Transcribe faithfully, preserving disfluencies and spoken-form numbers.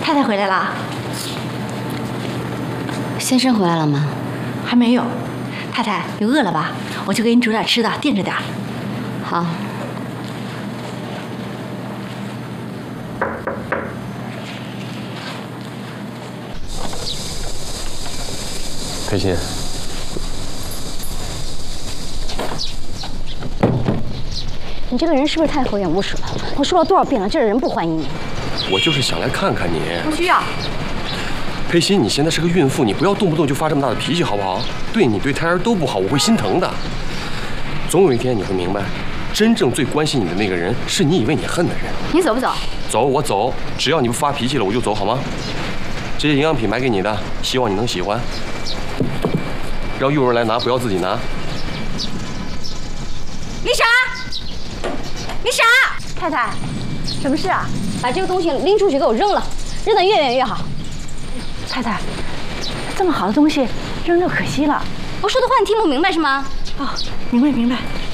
太太回来了。 先生回来了吗？ 还没有。太太，你饿了吧？我去给你煮点吃的，垫着点。 好。 裴鑫， 你这个人是不是太厚颜无耻了？我说了多少遍了，这儿人不欢迎你。 我就是想来看看你。 不需要。 裴鑫，你现在是个孕妇，你不要动不动就发这么大的脾气，好不好？对你对胎儿都不好，我会心疼的。总有一天你会明白，真正最关心你的那个人，是你以为你恨的人。 你走不走？ 走，我走。只要你不发脾气了，我就走，好吗？这些营养品买给你的，希望你能喜欢。让佣人来拿，不要自己拿。 丽莎，丽莎， 太太，什么事啊？ 把这个东西拎出去给我扔了，扔得越远越好。 太太，这么好的东西扔就可惜了。 我说的话你听不明白是吗？ 哦，明白明白。